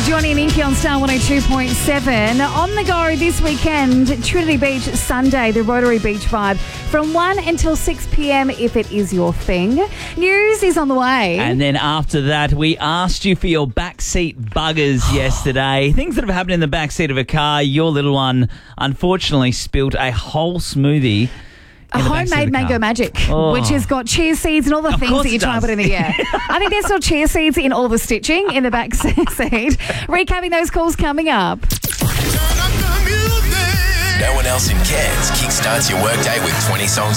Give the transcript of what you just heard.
Johnny and Inky on Star 102.7. On the go this weekend, Trinity Beach Sunday, the Rotary Beach Vibe, from 1 until 6 p.m. if it is your thing. News is on the way. And then after that, we asked you for your backseat buggers yesterday. Things that have happened in the backseat of a car. Your little one unfortunately spilt a whole smoothie. A homemade mango magic, which has got chia seeds and all the things that you try and put in the air. I think there's still chia seeds in all the stitching in the back seat. Recapping those calls coming up. No one else in Cairns kickstarts your workday with 20 songs